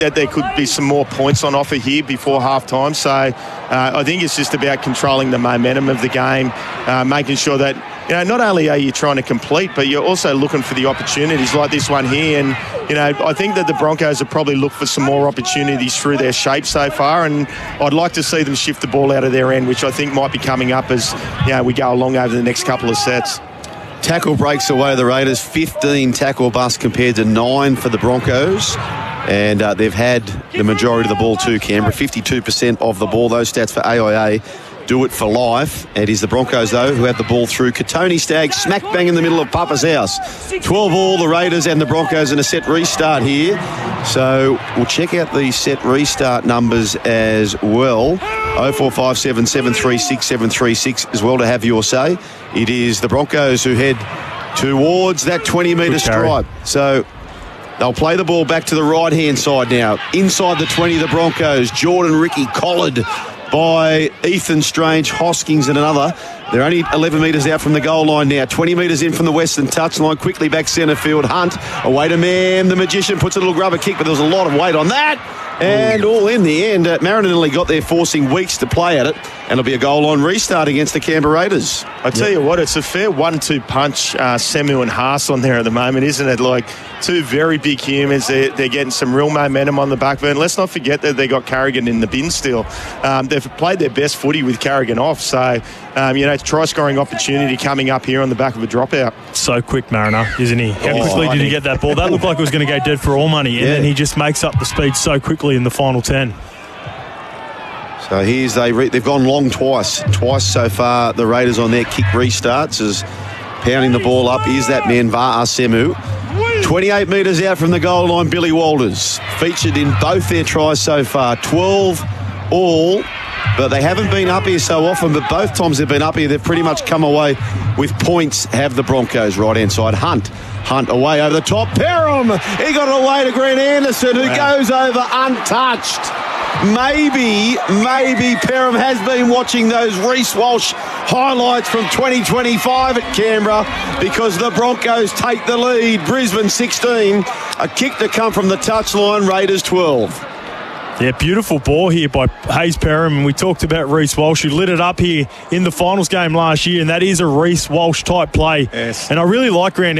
that there could be some more points on offer here before half-time. So I think it's just about controlling the momentum of the game, making sure that, not only are you trying to complete, but you're also looking for the opportunities like this one here. And, I think that the Broncos have probably looked for some more opportunities through their shape so far, and I'd like to see them shift the ball out of their end, which I think might be coming up as we go along over the next couple of sets. Tackle breaks away the Raiders, 15 tackle busts compared to 9 for the Broncos. And they've had the majority of the ball too, Canberra. 52% of the ball. Those stats for AIA do it for life. It is the Broncos, though, who have the ball through. Katoni Staggs smack bang in the middle of Papa's house. 12 all, the Raiders and the Broncos in a set restart here. So we'll check out the set restart numbers as well. 0457 736 736 as well to have your say. It is the Broncos who head towards that 20-metre stripe. So they'll play the ball back to the right-hand side now. Inside the 20, the Broncos. Jordan Ricky collared by Ethan Strange, Hoskins and another. They're only 11 metres out from the goal line now. 20 metres in from the western touchline. Quickly back centre field. Hunt away to Mam. The magician puts a little grubber kick, but there was a lot of weight on that. And all in the end, Marinelli got there, forcing Weeks to play at it. And it'll be a goal line restart against the Canberra Raiders. I tell you what, it's a fair 1-2 punch, Samu and Haas on there at the moment, isn't it? Like two very big humans. They're getting some real momentum on the back burn. Let's not forget that they got Carrigan in the bin still. They've played their best footy with Carrigan off. So, try-scoring opportunity coming up here on the back of a dropout. So quick, Mariner, isn't he? How quickly did he get that ball? That looked like it was going to go dead for all money, and then he just makes up the speed so quickly in the final 10. So here's they've gone long twice so far, the Raiders on their kick restarts, as pounding the ball up is that man Va'a Semu. 28 metres out from the goal line, Billy Walters featured in both their tries so far. 12 all, but they haven't been up here so often, but both times they've been up here, they've pretty much come away with points, have the Broncos. Right-hand side, Hunt away over the top. Perham, he got it away to Grant Anderson, who goes over untouched. Maybe Perham has been watching those Reece Walsh highlights from 2025 at Canberra, because the Broncos take the lead. Brisbane 16, a kick to come from the touchline, Raiders 12. Yeah, beautiful ball here by Hayes Perham. And we talked about Reece Walsh, who lit it up here in the finals game last year, and that is a Reece Walsh type play. Yes. And I really like Grant